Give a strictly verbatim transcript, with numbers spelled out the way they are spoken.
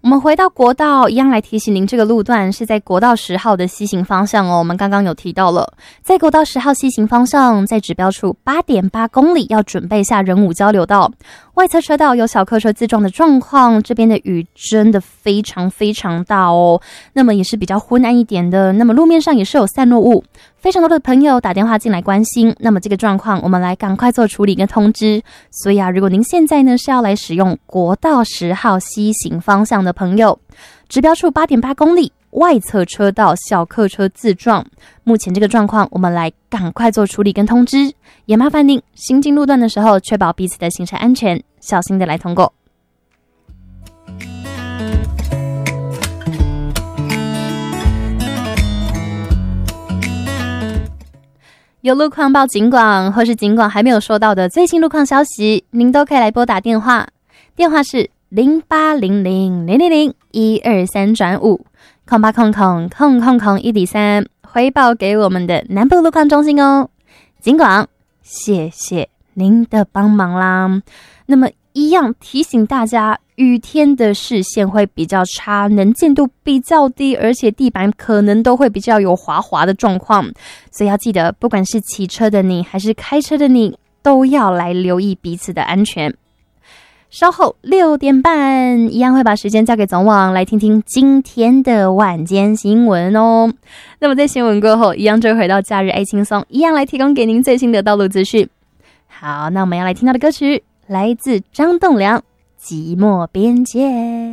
们回到国道，一样来提醒您，这个路段是在国道十号的西行方向哦。我们刚刚有提到了，在国道十号西行方向，在指标处 八点八公里，要准备下仁武交流道。外侧车道有小客车自撞的状况，这边的雨真的非常非常大哦。那么也是比较昏暗一点的，那么路面上也是有散落物，非常多的朋友打电话进来关心。那么这个状况，我们来赶快做处理跟通知。所以啊，如果您现在呢是要来使用国道十号西行方向的朋友，指标处 八点八公里。外侧车道小客车自撞，目前这个状况我们来赶快做处理跟通知，也麻烦您行进路段的时候确保彼此的行车安全，小心的来通过。有路况报警广，或是警广还没有收到的最新路况消息，您都可以来拨打电话，电话是零八零零零零零一二三转五。空八空空空空空一比三，回报给我们的南部路况中心哦。警广，谢谢您的帮忙啦。那么一样提醒大家，雨天的视线会比较差，能见度比较低，而且地板可能都会比较有滑滑的状况，所以要记得，不管是骑车的你还是开车的你，都要来留意彼此的安全。稍后六点半，一样会把时间交给总网，来听听今天的晚间新闻哦。那么在新闻过后，一样就回到假日爱轻松，一样来提供给您最新的道路资讯。好，那我们要来听到的歌曲来自张栋梁，《寂寞边界》。